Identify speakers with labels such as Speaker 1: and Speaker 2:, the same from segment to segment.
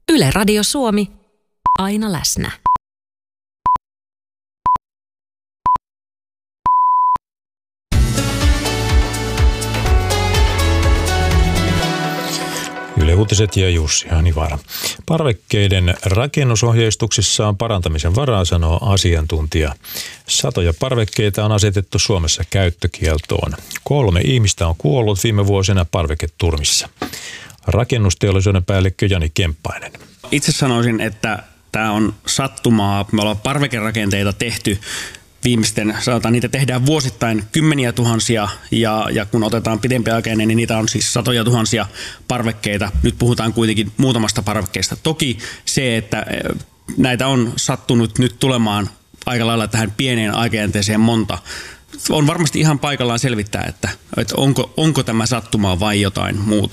Speaker 1: Yle Radio Suomi, aina läsnä.
Speaker 2: Yle Uutiset ja Jussi Hanivaara. Parvekkeiden rakennusohjeistuksissa on parantamisen varaa, sanoo asiantuntija. Satoja parvekkeita on asetettu Suomessa käyttökieltoon. 3 ihmistä on kuollut viime vuosina parveketurmissa. Rakennusteollisuuden päällikkö Jani Kemppainen.
Speaker 3: Itse sanoisin, että tämä on sattumaa. Me ollaan parvekerakenteita tehty viimeisten, sanotaan, niitä tehdään vuosittain kymmeniä tuhansia ja kun otetaan pidempiaikainen, niin niitä on siis satoja tuhansia parvekkeita. Nyt puhutaan kuitenkin muutamasta parvekkeesta. Toki se, että näitä on sattunut nyt tulemaan aika lailla tähän pieneen aikajänteeseen monta, on varmasti ihan paikallaan selvittää, että onko tämä sattumaa vai jotain muuta.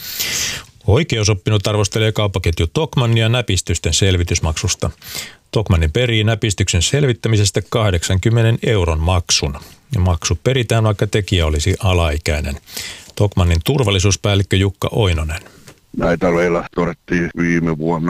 Speaker 2: Oikeusoppinut arvostelee kauppaketju Tokmannia näpistysten selvitysmaksusta. Tokmanni perii näpistyksen selvittämisestä 80 € maksun. Maksu peritään, vaikka tekijä olisi alaikäinen. Tokmannin turvallisuuspäällikkö Jukka Oinonen.
Speaker 4: Näitä meillä todettiin viime vuonna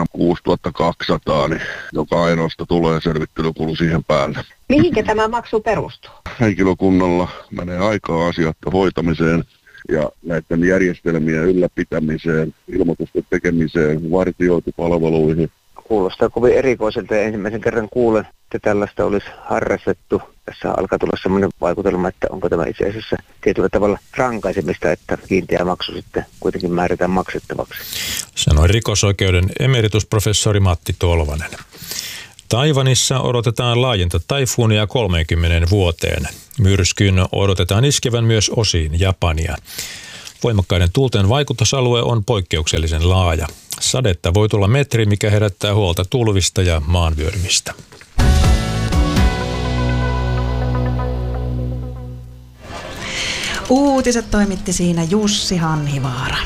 Speaker 4: 6200, niin joka ainoasta tulee selvittelykulu siihen päälle.
Speaker 5: Mihinkä tämä maksu perustuu?
Speaker 4: Henkilökunnalla menee aikaa asioiden hoitamiseen ja näiden järjestelmien ylläpitämiseen, ilmoitusten tekemiseen, vartiointipalveluihin.
Speaker 5: Kuulostaa kovin erikoiselta ja ensimmäisen kerran kuulen, että tällaista olisi harrastettu. Tässä alkaa tulla sellainen vaikutelma, että onko tämä itse asiassa tietyllä tavalla rankaisemista, että kiinteä maksu sitten kuitenkin määritään maksettavaksi.
Speaker 2: Sanoi rikosoikeuden emeritusprofessori Matti Tolvanen. Taiwanissa odotetaan laajinta taifuunia 30 vuoteen. Myrskyn odotetaan iskevän myös osiin Japania. Voimakkaiden tuulten vaikutusalue on poikkeuksellisen laaja. Sadetta voi tulla metri, mikä herättää huolta tulvista ja maanvyörymistä.
Speaker 6: Uutiset toimitti siinä Jussi Hanivaara.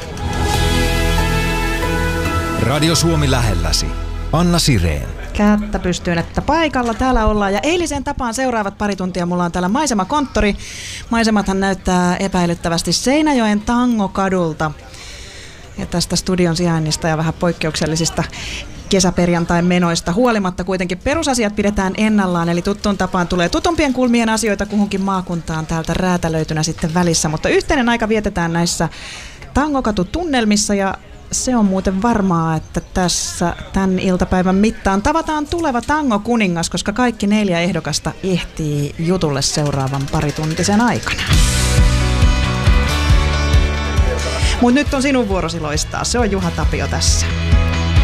Speaker 7: Radio Suomi lähelläsi. Anna Sireen.
Speaker 6: Kättä pystyyn, että paikalla täällä ollaan. Ja eiliseen tapaan seuraavat pari tuntia mulla on täällä maisemakonttori. Maisemathan näyttää epäilyttävästi Seinäjoen Tangokadulta. Ja tästä studion sijainnista ja vähän poikkeuksellisista kesäperjantain menoista huolimatta kuitenkin perusasiat pidetään ennallaan. Eli tuttuun tapaan tulee tutumpien kulmien asioita kuhunkin maakuntaan täältä räätälöitynä sitten välissä. Mutta yhteinen aika vietetään näissä Tangokatu-tunnelmissa ja se on muuten varmaa, että tässä tämän iltapäivän mittaan tavataan tuleva tango-kuningas, koska kaikki 4 ehdokasta ehtii jutulle seuraavan parituntisen aikana. Mutta nyt on sinun vuorosi loistaa. Se on Juha Tapio tässä.